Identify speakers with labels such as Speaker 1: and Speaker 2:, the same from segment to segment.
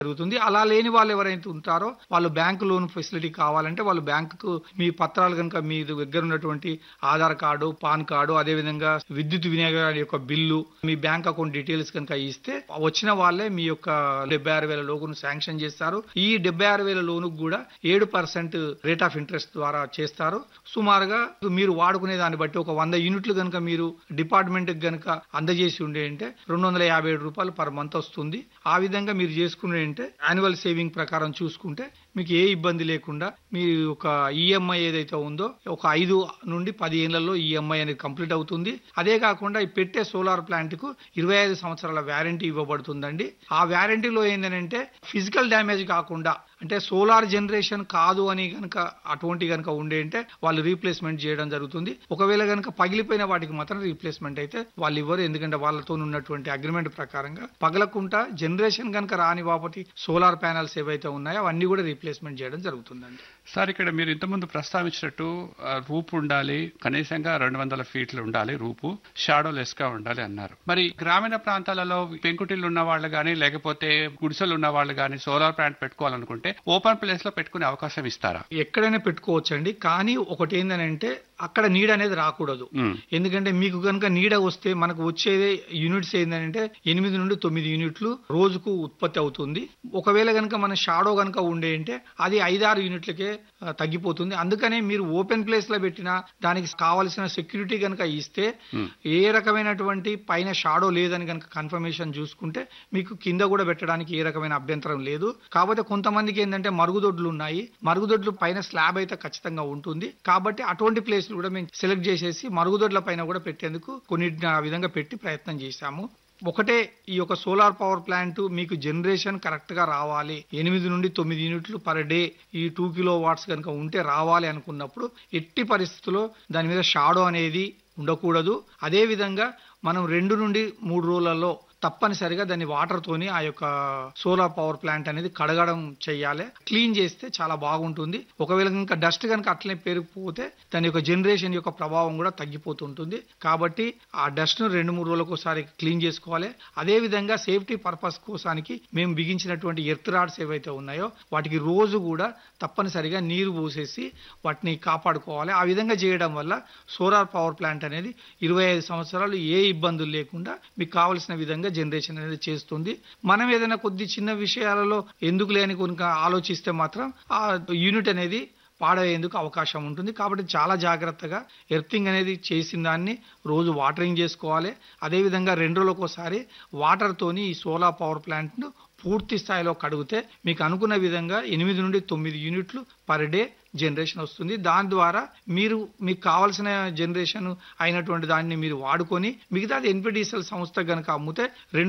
Speaker 1: జరుగుతుంది. అలా లేని వాళ్ళు ఎవరైతే ఉంటారో వాళ్ళు బ్యాంకు లోన్ ఫెసిలిటీ కావాలంటే వాళ్ళు బ్యాంకుకు మీ పత్రాలు కనుక మీ దగ్గర ఉన్నటువంటి ఆధార్ కార్డు, పాన్ కార్డు, అదేవిధంగా విద్యుత్ వినియోగం యొక్క బిల్లు, మీ బ్యాంక్ అకౌంట్ డీటెయిల్స్ కనుక ఇస్తే వచ్చిన వాళ్ళే మీ యొక్క 76,000 లోన్ శాంక్షన్ చేస్తారు. ఈ 76,000 లోన్ కూడా 7% రేట్ ఆఫ్ ఇంట్రెస్ట్ ద్వారా చేస్తారు. సుమారుగా మీరు వాడుకునే దాన్ని బట్టి ఒక 100 యూనిట్లు కనుక మీరు డిపార్ట్మెంట్ కనుక అందజేసి ఉండే అంటే 257 రూపాయలు పర్ మంత్ వస్తుంది. ఆ విధంగా మీరు చేసుకునే అంటే యాన్యువల్ సేవింగ్ ప్రకారం చూసుకుంటే మీకు ఏ ఇబ్బంది లేకుండా మీ ఒక ఈఎంఐ ఏదైతే ఉందో ఒక 5 నుండి 10 ఏళ్లలో ఈఎంఐ అనేది కంప్లీట్ అవుతుంది. అదే కాకుండా ఈ పెట్టే సోలార్ ప్లాంట్ కు 25 సంవత్సరాల వ్యారంటీ ఇవ్వబడుతుందండి. ఆ వ్యారంటీలో ఏంటంటే ఫిజికల్ డ్యామేజ్ కాకుండా అంటే సోలార్ జనరేషన్ కాదు అని గనక అటువంటి గనక ఉండే అంటే వాళ్ళు రీప్లేస్మెంట్ చేయడం జరుగుతుంది. ఒకవేళ గనక పగిలిపోయిన వాటికి మాత్రం రీప్లేస్మెంట్ అయితే వాళ్ళు ఇవ్వరు. ఎందుకంటే వాళ్ళతో ఉన్నటువంటి అగ్రిమెంట్ ప్రకారంగా పగలకుండా జనరేషన్ గనక రాని కాబట్టి సోలార్ ప్యానల్స్ ఏవైతే ఉన్నాయో అవన్నీ కూడా రీప్లేస్మెంట్ చేయడం జరుగుతుందండి.
Speaker 2: సార్, ఇక్కడ మీరు ఇంతకుముందు ప్రస్తావించినట్టు రూపు ఉండాలి, కనీసంగా 200 ఫీట్లు ఉండాలి, రూపు షాడో లెస్ గా ఉండాలి అన్నారు. మరి గ్రామీణ ప్రాంతాలలో పెంకుటిల్లు ఉన్న వాళ్ళు గానీ లేకపోతే గుడిసెలు ఉన్న వాళ్ళు గానీ సోలార్ ప్లాంట్ పెట్టుకోవాలనుకుంటే ఓపెన్ ప్లేస్ లో పెట్టుకునే అవకాశం ఇస్తారా?
Speaker 1: ఎక్కడైనా పెట్టుకోవచ్చండి. కానీ ఒకటి ఏంటంటే అక్కడ నీడ అనేది రాకూడదు. ఎందుకంటే మీకు కనుక నీడ వస్తే మనకు వచ్చేదే యూనిట్స్ ఏంటంటే 8 నుండి 9 యూనిట్లు రోజుకు ఉత్పత్తి అవుతుంది. ఒకవేళ కనుక మన షాడో కనుక ఉండే అంటే అది 5-6 యూనిట్లకే తగ్గిపోతుంది. అందుకనే మీరు ఓపెన్ ప్లేస్ లో పెట్టినా దానికి కావాల్సిన సెక్యూరిటీ కనుక ఇస్తే ఏ రకమైనటువంటి పైన షాడో లేదని కనుక కన్ఫర్మేషన్ చూసుకుంటే మీకు కింద కూడా పెట్టడానికి ఏ రకమైన అభ్యంతరం లేదు. కాకపోతే కొంతమందికి ఏంటంటే మరుగుదొడ్లు ఉన్నాయి. మరుగుదొడ్లు పైన స్లాబ్ అయితే ఖచ్చితంగా ఉంటుంది. కాబట్టి అటువంటి ప్లేస్ కూడా మేము సెలెక్ట్ చేసేసి మరుగుదొడ్ల పైన కూడా పెట్టేందుకు కొన్నిటిని ఆ విధంగా పెట్టి ప్రయత్నం చేశాము. ఒకటే ఈ యొక్క సోలార్ పవర్ ప్లాంట్ మీకు జనరేషన్ కరెక్ట్ గా రావాలి, 8 నుండి 9 యూనిట్లు పర్ డే ఈ 2 కిలో వాట్స్ కనుక ఉంటే రావాలి అనుకున్నప్పుడు ఎట్టి పరిస్థితుల్లో దాని మీద షాడో అనేది ఉండకూడదు. అదే విధంగా మనం 2 నుండి 3 రోజులలో తప్పనిసరిగా దాన్ని వాటర్ తోని ఆ యొక్క సోలార్ పవర్ ప్లాంట్ అనేది కడగడం చేయాలి. క్లీన్ చేస్తే చాలా బాగుంటుంది. ఒకవేళ కనుక డస్ట్ కనుక అట్లనే పెరిగిపోతే దాని యొక్క జనరేషన్ యొక్క ప్రభావం కూడా తగ్గిపోతుంటుంది. కాబట్టి ఆ డస్ట్ ను 2-3 రోజులకు ఒకసారి క్లీన్ చేసుకోవాలి. అదే విధంగా సేఫ్టీ పర్పస్ కోసానికి మేము బిగించినటువంటి ఎర్త్ రాడ్స్ ఏవైతే ఉన్నాయో వాటికి రోజు కూడా తప్పనిసరిగా నీరు పోసేసి వాటిని కాపాడుకోవాలి. ఆ విధంగా చేయడం వల్ల సోలార్ పవర్ ప్లాంట్ అనేది 25 సంవత్సరాలు ఏ ఇబ్బందులు లేకుండా మీకు కావలసిన విధంగా జనరేషన్ అనేది చేస్తుంది. మనం ఏదైనా కొద్ది చిన్న విషయాలలో ఎందుకు లేని కనుక ఆలోచిస్తే మాత్రం ఆ యూనిట్ అనేది పాడయ్యేందుకు అవకాశం ఉంటుంది. కాబట్టి చాలా జాగ్రత్తగా ఎర్తింగ్ అనేది చేసిన దాన్ని రోజు వాటరింగ్ చేసుకోవాలి. అదేవిధంగా 2 రోజులకు ఒకసారి వాటర్ తోని ఈ సోలార్ పవర్ ప్లాంట్ ను పూర్తి స్థాయిలో కడిగితే మీకు అనుకున్న విధంగా 8 నుండి 9 యూనిట్లు పర్ డే జనరేషన్ వస్తుంది. దాని ద్వారా మీకు కావాల్సిన జనరేషన్ అయినటువంటి దాన్ని మీరు వాడుకొని మిగతాది ఎన్పిడిసిఎల్ సంస్థ కనుక అమ్మితే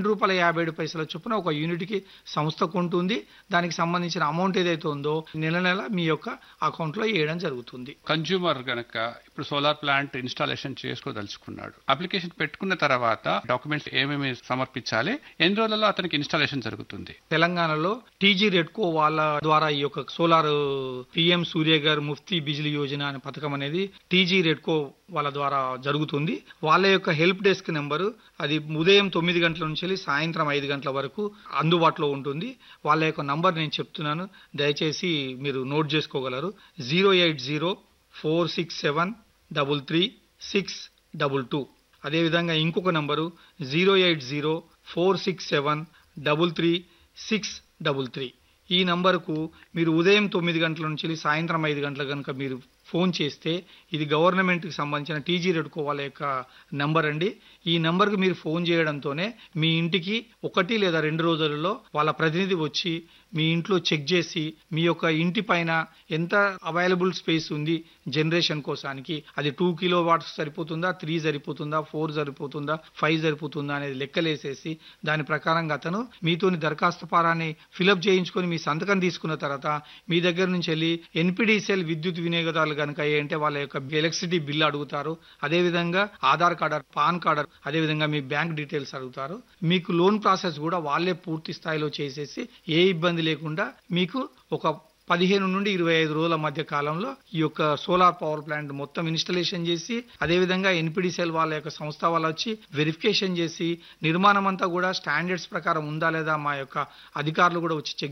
Speaker 1: ₹2.57 చొప్పున ఒక యూనిట్ కి సంస్థ కొంటుంది. దానికి సంబంధించిన అమౌంట్ ఏదైతే ఉందో నెల మీ యొక్క అకౌంట్ లో వేయడం జరుగుతుంది.
Speaker 2: కన్స్యూమర్ గనక ఇప్పుడు సోలార్ ప్లాంట్ ఇన్స్టాలేషన్ చేసుకోదలుచుకున్నాడు, అప్లికేషన్ పెట్టుకున్న తర్వాత డాక్యుమెంట్స్ ఏమేమి సమర్పించాలి, ఎన్ని రోజులలో అతనికి ఇన్స్టాలేషన్ జరుగుతుంది?
Speaker 1: తెలంగాణలో టీజీ రెడ్కో వాళ్ళ ద్వారా ఈ యొక్క సోలార్ పిఎం సూర్యగర్ ముఫ్తీ బిజిలీ యోజన అనే పథకం అనేది టీజీ రెడ్కో వాళ్ళ ద్వారా జరుగుతుంది. వాళ్ళ యొక్క హెల్ప్ డెస్క్ నెంబరు అది ఉదయం 9 గంటల నుంచి సాయంత్రం 5 గంటల వరకు అందుబాటులో ఉంటుంది. వాళ్ళ యొక్క నంబర్ నేను చెప్తున్నాను, దయచేసి మీరు నోట్ చేసుకోగలరు. 08046733622. అదేవిధంగా ఇంకొక నంబరు 08046733633. ఈ నంబరుకు మీరు ఉదయం 9 గంటల నుంచి సాయంత్రం 5 గంటల కనుక మీరు ఫోన్ చేస్తే ఇది గవర్నమెంట్కి సంబంధించిన టీజీ రెడ్కో వాళ్ళ యొక్క నంబర్ అండి. ఈ నంబర్కి మీరు ఫోన్ చేయడంతోనే మీ ఇంటికి 1 లేదా 2 రోజులలో వాళ్ళ ప్రతినిధి వచ్చి మీ ఇంట్లో చెక్ చేసి మీ యొక్క ఇంటి పైన ఎంత అవైలబుల్ స్పేస్ ఉంది జనరేషన్ కోసానికి, అది 2 కిలో వాట్స్ సరిపోతుందా, 3 సరిపోతుందా, 4 సరిపోతుందా, 5 సరిపోతుందా అనేది లెక్కలేసేసి దాని ప్రకారంగా అతను మీతోని దరఖాస్తు పారాన్ని ఫిలప్ చేయించుకొని మీ సంతకం తీసుకున్న తర్వాత మీ దగ్గర నుంచి వెళ్ళి ఎన్పిడిసిఎల్ విద్యుత్ వినియోగదారులు కనుక ఏంటంటే వాళ్ళ యొక్క ఎలక్ట్రిసిటీ బిల్ అడుగుతారు. అదేవిధంగా ఆధార్ కార్డు, పాన్ కార్డు, అదేవిధంగా మీ బ్యాంక్ డీటెయిల్స్ అడుగుతారు. మీకు లోన్ ప్రాసెస్ కూడా వాళ్ళే పూర్తి స్థాయిలో చేసేసి ఏ ఇబ్బంది లేకుండా మీకు ఒక 15 నుండి 25 రోజుల మధ్య కాలంలో ఈ యొక్క సోలార్ పవర్ ప్లాంట్ మొత్తం ఇన్స్టలేషన్ చేసి, అదేవిధంగా ఎన్పిడిసిఎల్ వాళ్ళ యొక్క సంస్థ వాళ్ళు వచ్చి వెరిఫికేషన్ చేసి, నిర్మాణం అంతా కూడా స్టాండర్డ్స్ ప్రకారం ఉందా లేదా మా యొక్క అధికారులు కూడా వచ్చి చెక్